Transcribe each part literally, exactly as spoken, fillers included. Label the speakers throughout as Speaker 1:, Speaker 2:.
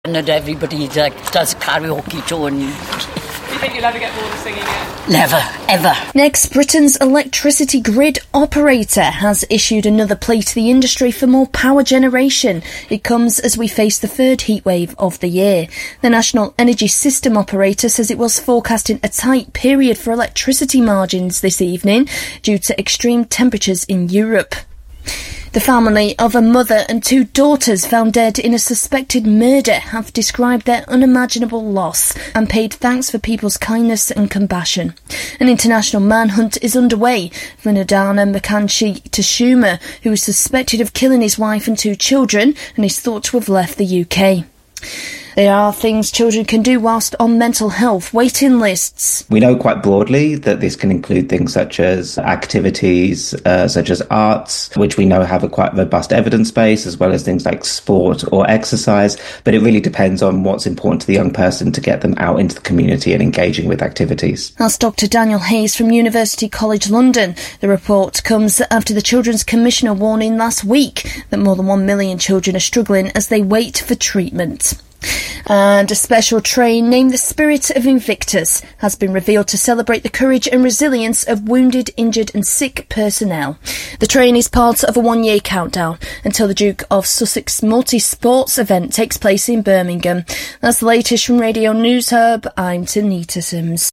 Speaker 1: And everybody like, does karaoke show and...
Speaker 2: Do you think you'll ever get bored of singing it?
Speaker 1: Never, ever.
Speaker 3: Next, Britain's electricity grid operator has issued another plea to the industry for more power generation. It comes as we face the third heatwave of the year. The National Energy System Operator says it was forecasting a tight period for electricity margins this evening due to extreme temperatures in Europe. The family of a mother and two daughters found dead in a suspected murder have described their unimaginable loss and paid thanks for people's kindness and compassion. An international manhunt is underway for Ndana Mkanchi Tashuma, who is suspected of killing his wife and two children and is thought to have left the U K. There are things children can do whilst on mental health waiting lists.
Speaker 4: We know quite broadly that this can include things such as activities, uh, such as arts, which we know have a quite robust evidence base, as well as things like sport or exercise. But it really depends on what's important to the young person to get them out into the community and engaging with activities.
Speaker 3: That's Doctor Daniel Hayes from University College London. The report comes after the Children's Commissioner warning last week that more than one million children are struggling as they wait for treatment. And a special train named the Spirit of Invictus has been revealed to celebrate the courage and resilience of wounded, injured and sick personnel. The train is part of a one-year countdown until the Duke of Sussex multi-sports event takes place in Birmingham. That's the latest from Radio News Hub. I'm Tanita Sims.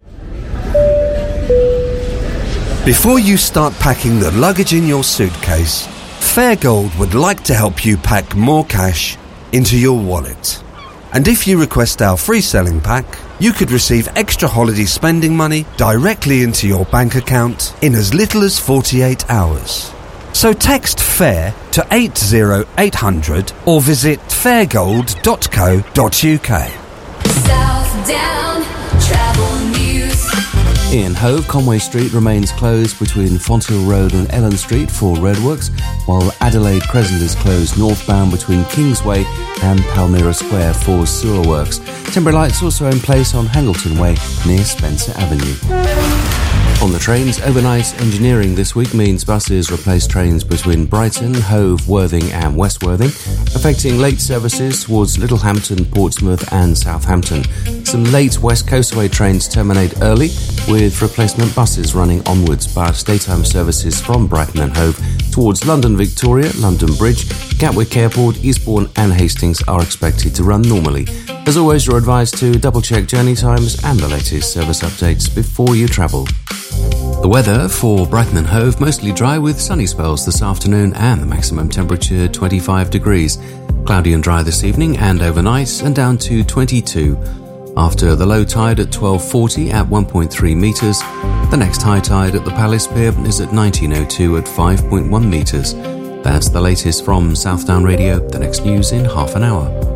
Speaker 5: Before you start packing the luggage in your suitcase, Fairgold would like to help you pack more cash into your wallet. And if you request our free selling pack, you could receive extra holiday spending money directly into your bank account in as little as forty-eight hours. So text FAIR to eight zero eight hundred or visit fairgold dot co dot uk.
Speaker 6: South Down Travel News.
Speaker 7: In Hove, Conway Street remains closed between Fonthill Road and Ellen Street for roadworks, while Adelaide Crescent is closed northbound between Kingsway and Palmyra Square for sewer works. Temporary lights also in place on Hangleton Way near Spencer Avenue. On the trains, overnight engineering this week means buses replace trains between Brighton, Hove, Worthing and West Worthing, affecting late services towards Littlehampton, Portsmouth and Southampton. Some late West Coastway trains terminate early, with replacement buses running onwards, but daytime services from Brighton and Hove towards London Victoria, London Bridge, Gatwick Airport, Eastbourne and Hastings are expected to run normally. As always, you're advised to double-check journey times and the latest service updates before you travel. The weather for Brighton and Hove, mostly dry with sunny spells this afternoon and the maximum temperature twenty-five degrees. Cloudy and dry this evening and overnight and down to twenty-two. After the low tide at twelve forty at one point three metres, the next high tide at the Palace Pier is at nineteen oh two at five point one metres. That's the latest from Southdown Radio. The next news in half an hour.